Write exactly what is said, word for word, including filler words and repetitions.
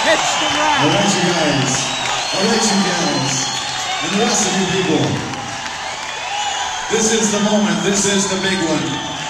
It's the rap. All right, you guys. All right, you guys. And the rest of you people. This is the moment. This is the big one.